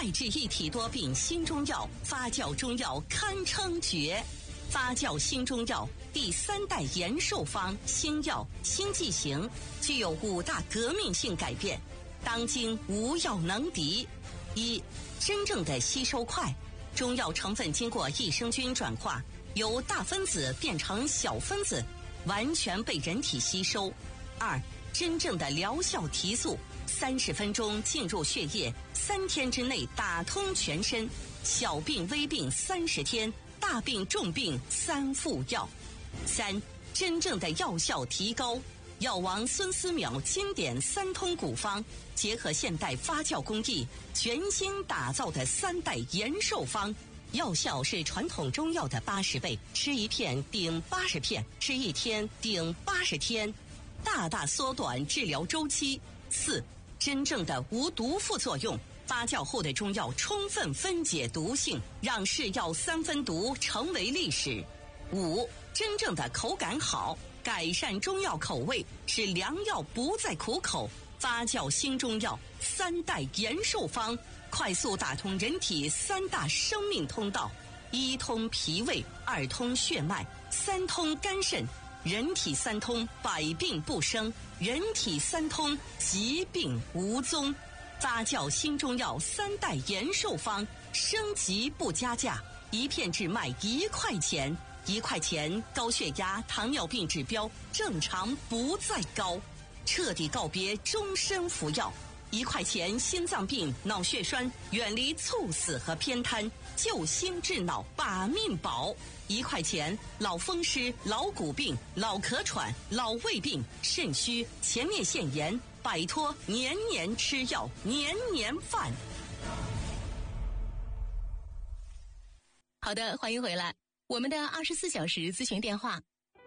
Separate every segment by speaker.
Speaker 1: 外治一体多病新中药，发酵中药堪称绝。发酵新中药第3代延寿方新药新剂型，具有5大革命性改变，当今无药能敌。一、真正的吸收快，中药成分经过益生菌转化，由大分子变成小分子，完全被人体吸收。2、真正的疗效提速，30分钟进入血液，3天之内打通全身，小病微病30天，大病重病3副药。3、真正的药效提高，药王孙思邈经典3通古方，结合现代发酵工艺，全新打造的3代延寿方，药效是传统中药的80倍，吃1片顶80片，吃1天顶80天，大大缩短治疗周期。4、真正的无毒副作用，发酵后的中药充分分解毒性，让是药3分毒成为历史。5、真正的口感好，改善中药口味，使良药不再苦口。发酵新中药3代延寿方，快速打通人体3大生命通道：1通脾胃，2通血脉，3通肝肾。人体3通，百病不生；人体3通，疾病无踪。发酵新中药3代延寿方，升级不加价，1片只卖1块钱，1块钱高血压、糖尿病指标正常不再高，彻底告别终身服药。1块钱心脏病、脑血栓远离猝死和偏瘫，救心治脑把命保。1块钱老风湿、老骨病、老咳喘、老胃病、肾虚、前列腺炎，摆脱年年吃药、年年犯。
Speaker 2: 好的，欢迎回来。我们的24小时咨询电话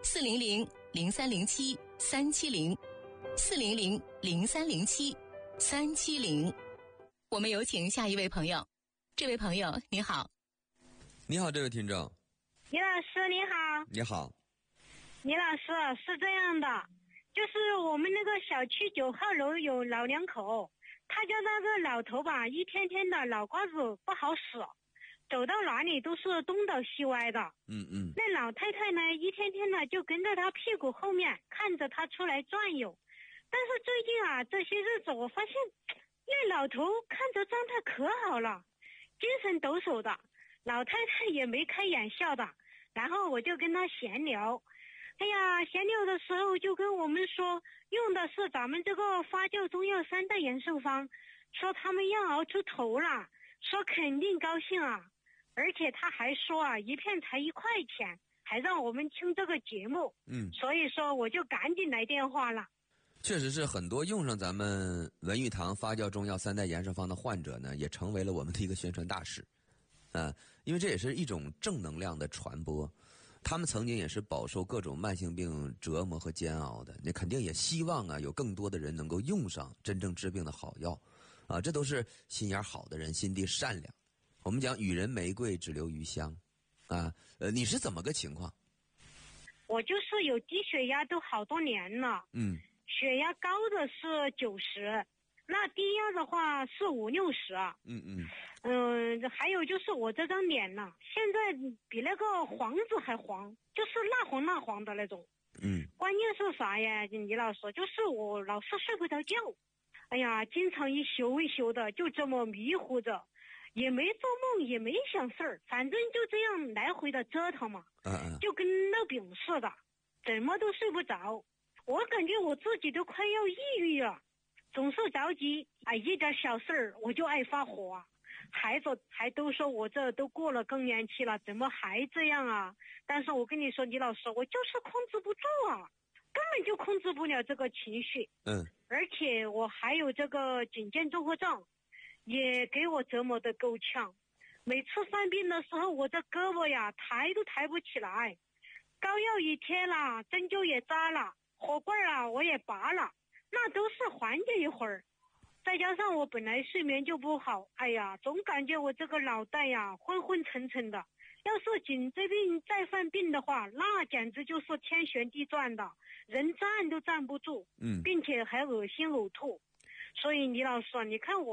Speaker 2: 400-0307-370，400-0307-370。我们有请下一位朋友。这位朋友你好。
Speaker 3: 你好，这位听众。
Speaker 4: 李老师你好。
Speaker 3: 你好。
Speaker 4: 李老师，是这样的，就是我们那个小区9号楼有老两口，他家那个老头吧，一天天的脑瓜子不好使，走到哪里都是东倒西歪的。那老太太呢，一天天的就跟着他屁股后面，看着他出来转悠。但是最近啊，这些日子我发现那老头看着状态可好了，精神抖擞的，老太太也没开眼笑的。然后我就跟他闲聊，闲聊的时候就跟我们说，用的是咱们这个发酵中药3代延寿方，说他们要熬出头了，说肯定高兴啊。而且他还说啊，1片才1块钱，还让我们听这个节目。所以说我就赶紧来电话了。
Speaker 3: 确实是很多用上咱们文玉堂发酵中药3代延寿方的患者呢，也成为了我们的一个宣传大使。因为这也是一种正能量的传播，他们曾经也是饱受各种慢性病折磨和煎熬的，你肯定也希望啊，有更多的人能够用上真正治病的好药，这都是心眼好的人，心地善良。我们讲与人玫瑰，只留余香，你是怎么个情况？
Speaker 4: 我就是有低血压都好多年了，血压高的是90。那低压的话是50-60。还有就是我这张脸呢，现在比那个黄子还黄，就是蜡黄的那种。关键是啥呀，李老师？就是我老是睡不着觉，经常一宿一宿的，就这么迷糊着，也没做梦，也没想事儿，反正就这样来回的折腾嘛。就跟烙饼似的，怎么都睡不着。我感觉我自己都快要抑郁了。总是着急，一点小事儿我就爱发火。孩子还都说我这都过了更年期了，怎么还这样啊？但是我跟你说，李老师，我就是控制不住啊，根本就控制不了这个情绪。而且我还有这个颈肩综合症，也给我折磨得够呛。每次犯病的时候，我这胳膊呀抬都抬不起来，膏药也贴了，针灸也扎了，火罐啊我也拔了，那都是缓解一会儿。再加上我本来睡眠就不好，总感觉我这个脑袋呀昏昏沉沉的。要是颈椎病再犯病的话，那简直就是天旋地转的，人站都站不住，并且还恶心呕吐。所以李老师，你看我